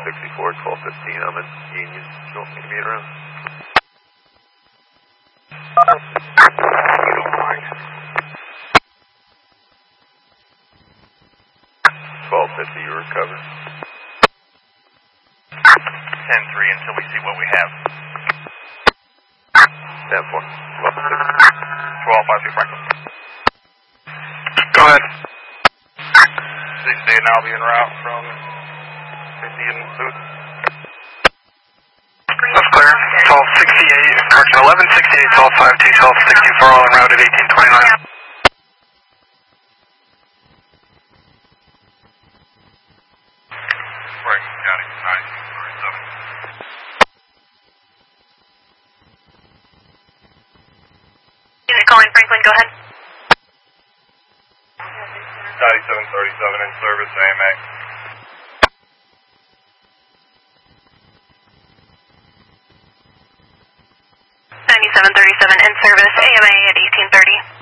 64, 1215, I'm in Union. Do you want me to meet around? You don't mind. 1250, you recover. 10-3 until we see what we have. 10-4, 1250. 12-5-6 Franklin. Go ahead. 6-8 and I'll be en route from 50 and Boot. That's clear. 1268, correction, 1168, 1252, 1264, all en route at 1829. Franklin County, 9237. Unit calling Franklin, go ahead. 9737 in service, AMA. 9737 in service, AMA at 1830.